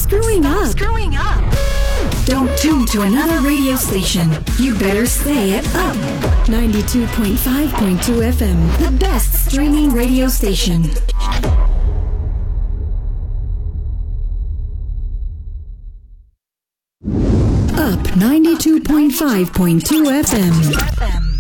screwing up. Don't tune to another radio station. You better stay at Up 92.5.2 FM, the best streaming radio station. Up 92.5.2 FM.